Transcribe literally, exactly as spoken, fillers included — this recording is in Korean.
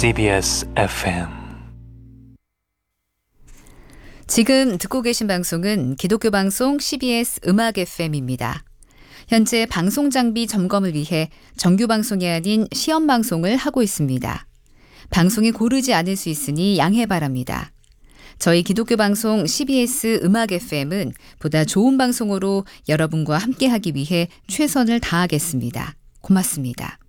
씨비에스 에프엠. 지금 듣고 계신 방송은 기독교 방송 씨비에스 음악 에프엠입니다. 현재 방송 장비 점검을 위해 정규 방송이 아닌 시험 방송을 하고 있습니다. 방송이 고르지 않을 수 있으니 양해 바랍니다. 저희 기독교 방송 씨비에스 음악 에프엠은 보다 좋은 방송으로 여러분과 함께하기 위해 최선을 다하겠습니다. 고맙습니다.